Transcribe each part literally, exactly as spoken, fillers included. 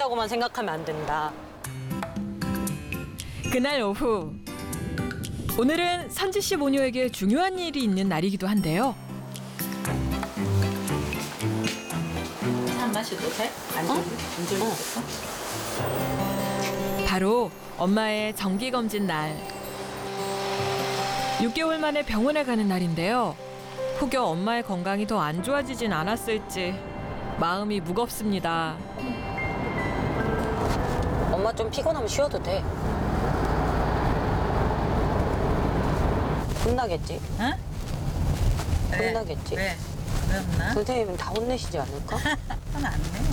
있다고만 생각하면 안 된다. 그날 오후. 오늘은 선지 씨 모녀에게 중요한 일이 있는 날이기도 한데요. 한 마셔도 돼? 안 어? 안 졸리겠어? 바로 엄마의 정기검진 날. 육 개월 만에 병원에 가는 날인데요. 혹여 엄마의 건강이 더 안 좋아지진 않았을지 마음이 무겁습니다. 엄마 좀 피곤하면 쉬어도 돼. 혼나겠지? 응? 왜? 혼나겠지? 왜? 왜 없나? 선생님은 다 혼내시지 않을까? 혼 안 내.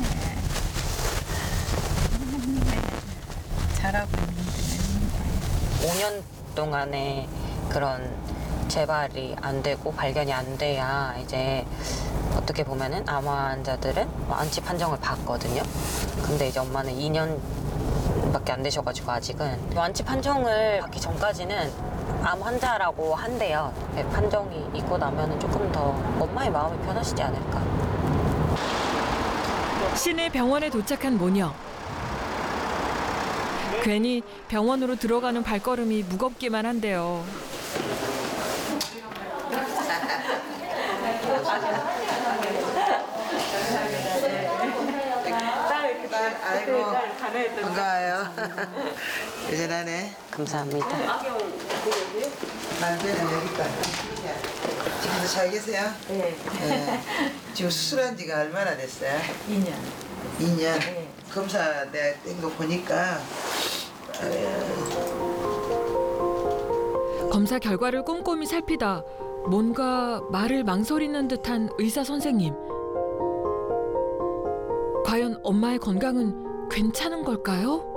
잘하고 있는데. 오 년 동안에 그런 재발이 안 되고 발견이 안 돼야 이제 어떻게 보면은 암 환자들은 뭐 안치 판정을 받거든요. 근데 이제 엄마는 이 년밖에 안 되셔가지고 아직은 완치 판정을 받기 전까지는 암 환자라고 한대요. 판정이 있고 나면은 조금 더 엄마의 마음이 편하시지 않을까. 시내 병원에 도착한 모녀. 괜히 병원으로 들어가는 발걸음이 무겁기만 한데요. 아이고 반가워요. 여전하네. 감사합니다. 말배는 여기 있다. 지금도 잘 계세요? 네. 네. 지금 수술한 지가 얼마나 됐어요? 이 년. 이 년. 네. 검사 내가 뗀 거 보니까 검사 결과를 꼼꼼히 살피다 뭔가 말을 망설이는 듯한 의사 선생님. 과연 엄마의 건강은 괜찮은 걸까요?